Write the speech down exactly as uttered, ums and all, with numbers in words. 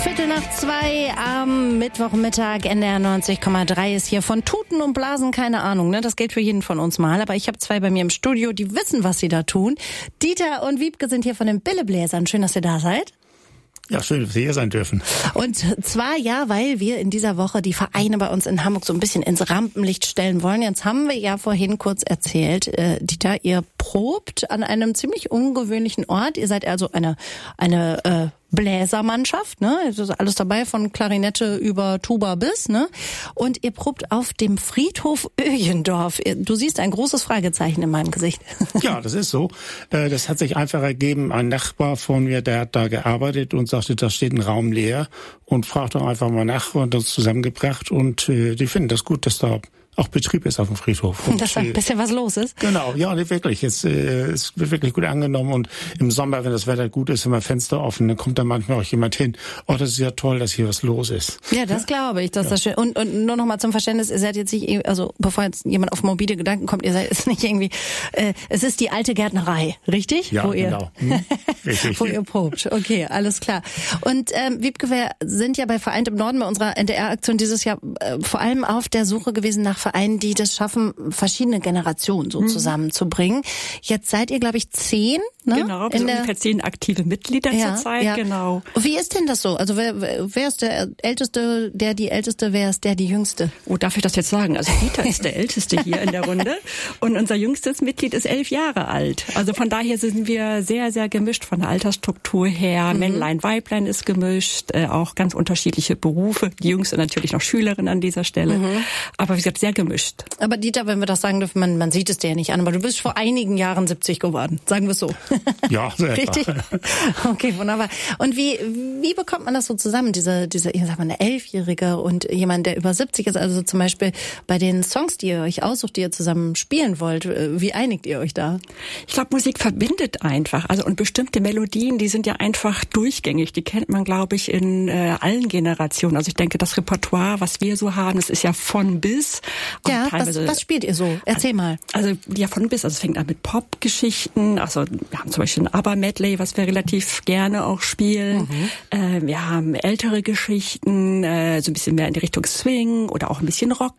Viertel nach zwei am Mittwochmittag, N D R neunzig Komma drei ist hier von Tuten und Blasen, keine Ahnung, ne? Das gilt für jeden von uns mal. Aber ich habe zwei bei mir im Studio, die wissen, was sie da tun. Dieter und Wiebke sind hier von den Billebläsern. Schön, dass ihr da seid. Ja, schön, dass wir hier sein dürfen. Und zwar ja, weil wir in dieser Woche die Vereine bei uns in Hamburg so ein bisschen ins Rampenlicht stellen wollen. Jetzt haben wir ja vorhin kurz erzählt, äh, Dieter, ihr probt an einem ziemlich ungewöhnlichen Ort. Ihr seid also eine eine äh, Bläsermannschaft, ne? Es ist alles dabei, von Klarinette über Tuba bis, ne? Und ihr probt auf dem Friedhof Öjendorf. Du siehst ein großes Fragezeichen in meinem Gesicht. Ja, das ist so. Das hat sich einfach ergeben. Ein Nachbar von mir, der hat da gearbeitet und sagte, da steht ein Raum leer, und fragt doch einfach mal nach und uns zusammengebracht, und die finden das gut, dass da auch Betrieb ist auf dem Friedhof. Und dass da ein bisschen was los ist. Genau, ja, wirklich. Es, äh, es wird wirklich gut angenommen, und im Sommer, wenn das Wetter gut ist, immer Fenster offen, dann kommt da manchmal auch jemand hin. Oh, das ist ja toll, dass hier was los ist. Ja, das glaube ich, dass ja. das schön. Und, und nur noch mal zum Verständnis, ihr seid jetzt nicht, also bevor jetzt jemand auf morbide Gedanken kommt, ihr seid ist nicht irgendwie, äh, es ist die alte Gärtnerei, richtig? Ja, Wo ihr, genau. Hm, richtig. Wo ihr probt. Okay, alles klar. Und ähm, Wiebke, wir sind ja bei Vereint im Norden bei unserer N D R-Aktion dieses Jahr äh, vor allem auf der Suche gewesen nach Vereinen, die das schaffen, verschiedene Generationen so mhm. zusammenzubringen. Jetzt seid ihr, glaube ich, zehn, ne? Genau, wir sind ungefähr zehn aktive Mitglieder ja, zurzeit, ja. genau. Wie ist denn das so? Also wer, wer ist der Älteste, der die Älteste, wer ist der die Jüngste? Oh, darf ich das jetzt sagen? Also Dieter ist der Älteste hier in der Runde, und unser jüngstes Mitglied ist elf Jahre alt. Also von daher sind wir sehr, sehr gemischt von der Altersstruktur her. Mhm. Männlein, Weiblein ist gemischt, äh, auch ganz unterschiedliche Berufe. Die Jüngste natürlich noch Schülerin an dieser Stelle. Mhm. Aber wie gesagt, sehr gemischt. Aber Dieter, wenn wir das sagen dürfen, man, man sieht es dir ja nicht an, aber du bist vor einigen Jahren siebzig geworden, sagen wir es so. Ja, sehr richtig. Okay, wunderbar. Und wie wie bekommt man das so zusammen, diese diese, ich sag mal, eine Elfjährige und jemand, der über siebzig ist, also zum Beispiel bei den Songs, die ihr euch aussucht, die ihr zusammen spielen wollt, wie einigt ihr euch da? Ich glaube, Musik verbindet einfach, also und bestimmte Melodien, die sind ja einfach durchgängig, die kennt man, glaube ich, in äh, allen Generationen. Also ich denke, das Repertoire, was wir so haben, das ist ja von bis. Ja, was, was spielt ihr so? Erzähl mal. Also ja, von bis. Also es fängt an mit Pop-Geschichten. Also wir haben zum Beispiel ein ABBA-Medley, was wir relativ gerne auch spielen. Mhm. Äh, wir haben ältere Geschichten, äh, so ein bisschen mehr in die Richtung Swing oder auch ein bisschen Rock